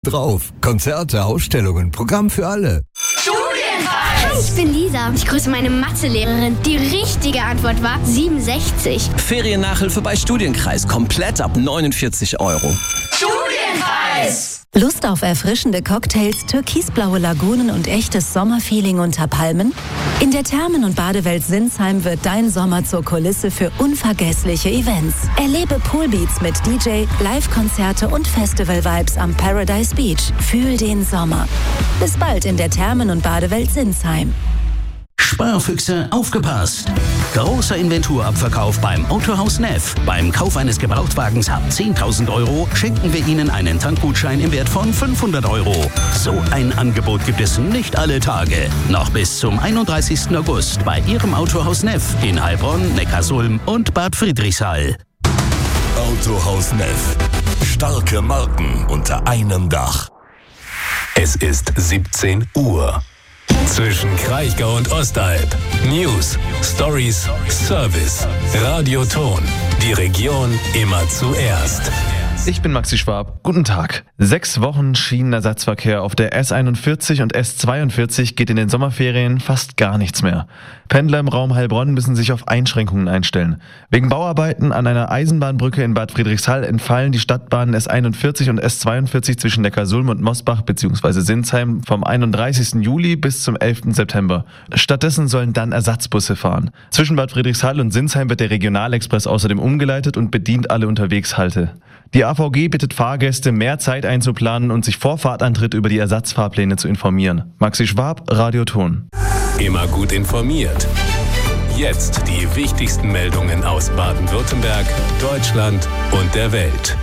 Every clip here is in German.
Drauf. Konzerte, Ausstellungen, Programm für alle. Studienreis! Hi, ich bin Lisa. Ich grüße meine Mathelehrerin. Die richtige Antwort war 67. Feriennachhilfe bei Studienkreis. Komplett ab 49 €. Studienreis! Lust auf erfrischende Cocktails, türkisblaue Lagunen und echtes Sommerfeeling unter Palmen? In der Thermen- und Badewelt Sinsheim wird dein Sommer zur Kulisse für unvergessliche Events. Erlebe Poolbeats mit DJ, Live-Konzerte und Festival-Vibes am Paradise Beach. Fühl den Sommer. Bis bald in der Thermen- und Badewelt Sinsheim. Sparfüchse, aufgepasst! Großer Inventurabverkauf beim Autohaus Neff. Beim Kauf eines Gebrauchtwagens ab 10.000 € schenken wir Ihnen einen Tankgutschein im Wert von 500 €. So ein Angebot gibt es nicht alle Tage. Noch bis zum 31. August bei Ihrem Autohaus Neff in Heilbronn, Neckarsulm und Bad Friedrichshall. Autohaus Neff. Starke Marken unter einem Dach. Es ist 17 Uhr. Zwischen Kraichgau und Ostalb. News, Stories, Service. Radioton. Die Region immer zuerst. Ich bin Maxi Schwab. Guten Tag. 6 Wochen Schienenersatzverkehr auf der S41 und S42 geht in den Sommerferien fast gar nichts mehr. Pendler im Raum Heilbronn müssen sich auf Einschränkungen einstellen. Wegen Bauarbeiten an einer Eisenbahnbrücke in Bad Friedrichshall entfallen die Stadtbahnen S41 und S42 zwischen Neckarsulm und Mosbach bzw. Sinsheim vom 31. Juli bis zum 11. September. Stattdessen sollen dann Ersatzbusse fahren. Zwischen Bad Friedrichshall und Sinsheim wird der Regionalexpress außerdem umgeleitet und bedient alle Unterwegshalte. Die AVG bittet Fahrgäste, mehr Zeit einzuplanen und sich vor Fahrtantritt über die Ersatzfahrpläne zu informieren. Maxi Schwab, Radioton. Immer gut informiert. Jetzt die wichtigsten Meldungen aus Baden-Württemberg, Deutschland und der Welt.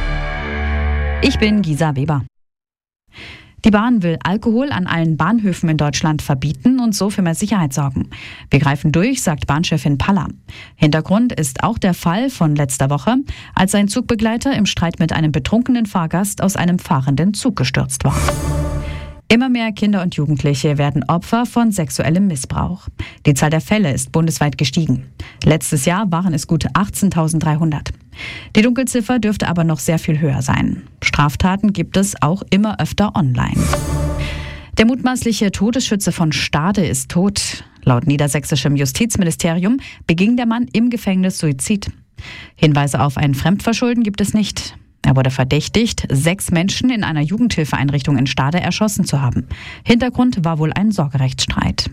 Ich bin Gisa Weber. Die Bahn will Alkohol an allen Bahnhöfen in Deutschland verbieten und so für mehr Sicherheit sorgen. Wir greifen durch, sagt Bahnchefin Paller. Hintergrund ist auch der Fall von letzter Woche, als ein Zugbegleiter im Streit mit einem betrunkenen Fahrgast aus einem fahrenden Zug gestürzt war. Immer mehr Kinder und Jugendliche werden Opfer von sexuellem Missbrauch. Die Zahl der Fälle ist bundesweit gestiegen. Letztes Jahr waren es gut 18.300. Die Dunkelziffer dürfte aber noch sehr viel höher sein. Straftaten gibt es auch immer öfter online. Der mutmaßliche Todesschütze von Stade ist tot. Laut niedersächsischem Justizministerium beging der Mann im Gefängnis Suizid. Hinweise auf ein Fremdverschulden gibt es nicht. Er wurde verdächtigt, 6 Menschen in einer Jugendhilfeeinrichtung in Stade erschossen zu haben. Hintergrund war wohl ein Sorgerechtsstreit.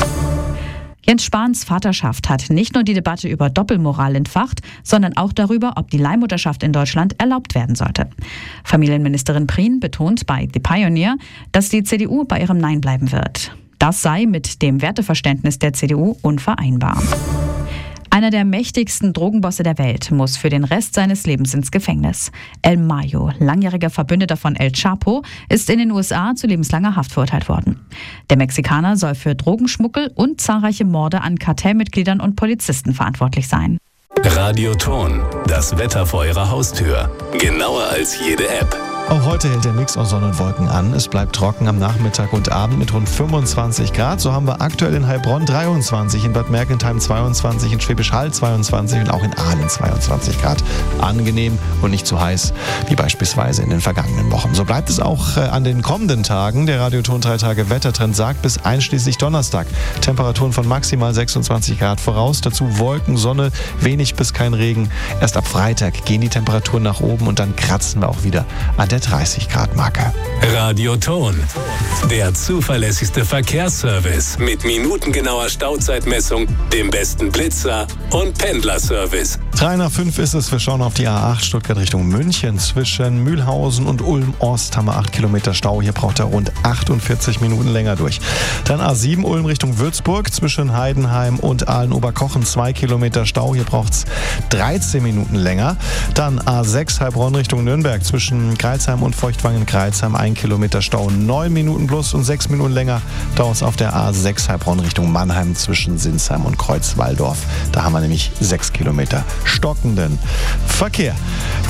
Jens Spahns Vaterschaft hat nicht nur die Debatte über Doppelmoral entfacht, sondern auch darüber, ob die Leihmutterschaft in Deutschland erlaubt werden sollte. Familienministerin Prien betont bei The Pioneer, dass die CDU bei ihrem Nein bleiben wird. Das sei mit dem Werteverständnis der CDU unvereinbar. Einer der mächtigsten Drogenbosse der Welt muss für den Rest seines Lebens ins Gefängnis. El Mayo, langjähriger Verbündeter von El Chapo, ist in den USA zu lebenslanger Haft verurteilt worden. Der Mexikaner soll für Drogenschmuggel und zahlreiche Morde an Kartellmitgliedern und Polizisten verantwortlich sein. Radioton. Das Wetter vor Ihrer Haustür. Genauer als jede App. Auch heute hält der Mix aus Sonne und Wolken an. Es bleibt trocken am Nachmittag und Abend mit rund 25 Grad. So haben wir aktuell in Heilbronn 23, in Bad Mergentheim 22, in Schwäbisch Hall 22 und auch in Aalen 22 Grad. Angenehm und nicht zu heiß, wie beispielsweise in den vergangenen Wochen. So bleibt es auch an den kommenden Tagen. Der Radioton 3 Tage Wettertrend sagt bis einschließlich Donnerstag Temperaturen von maximal 26 Grad voraus. Dazu Wolken, Sonne, wenig bis kein Regen. Erst ab Freitag gehen die Temperaturen nach oben und dann kratzen wir auch wieder an der 30 Grad Marke. Radioton. Der zuverlässigste Verkehrsservice mit minutengenauer Stauzeitmessung, dem besten Blitzer und Pendlerservice. 3 nach 5 ist es. Wir schauen auf die A8 Stuttgart Richtung München. Zwischen Mühlhausen und Ulm-Ost haben wir 8 Kilometer Stau. Hier braucht er rund 48 Minuten länger durch. Dann A7 Ulm Richtung Würzburg. Zwischen Heidenheim und Aalen-Oberkochen 2 Kilometer Stau. Hier braucht es 13 Minuten länger. Dann A6 Heilbronn Richtung Nürnberg. Zwischen Greilsheim und Feuchtwangen-Greilsheim 1 Kilometer Stau. 9 Minuten plus und 6 Minuten länger dauert es auf der A6 Heilbronn Richtung Mannheim zwischen Sinsheim und Kreuzwaldorf. Da haben wir nämlich 6 Kilometer stockenden Verkehr.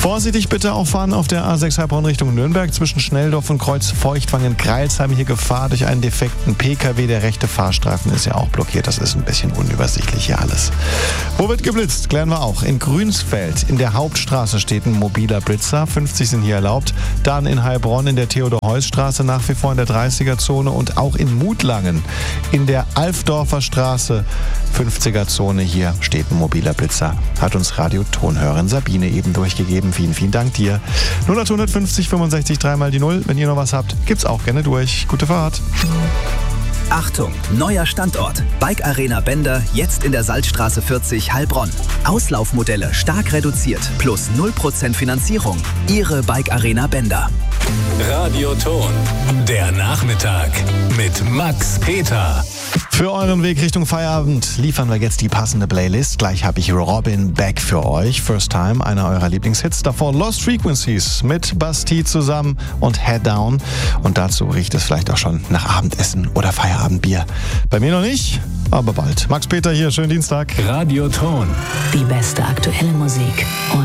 Vorsichtig bitte auch fahren auf der A6 Heilbronn Richtung Nürnberg zwischen Schnelldorf und Kreuz Feuchtwangen-Greilsheim. Hier Gefahr durch einen defekten PKW. Der rechte Fahrstreifen ist ja auch blockiert. Das ist ein bisschen unübersichtlich hier alles. Wo wird geblitzt? Klären wir auch. In Grünsfeld in der Hauptstraße steht ein mobiler Blitzer. 50 sind hier erlaubt. Dann in Heilbronn in der Theodor-Heuss-Straße nach wie vor in der 30er-Zone und auch in Mutlangen in der Alfdorfer Straße 50er-Zone. Hier steht ein mobiler Blitzer. Hat uns Radio-Tonhörerin Sabine eben durchgegeben. Vielen, vielen Dank dir. 0850 65 3 mal die 0. Wenn ihr noch was habt, gibt's auch gerne durch. Gute Fahrt. Achtung, neuer Standort. Bike Arena Bender, jetzt in der Salzstraße 40 Heilbronn. Auslaufmodelle stark reduziert, plus 0% Finanzierung. Ihre Bike Arena Bender. Radioton, der Nachmittag mit Max Peter. Für euren Weg Richtung Feierabend liefern wir jetzt die passende Playlist. Gleich habe ich Robin Beck für euch. First Time, einer eurer Lieblingshits. Davor Lost Frequencies mit Bastille zusammen und Head Down. Und dazu riecht es vielleicht auch schon nach Abendessen oder Feierabendbier. Bei mir noch nicht, aber bald. Max Peter hier, schönen Dienstag. Radioton. Die beste aktuelle Musik.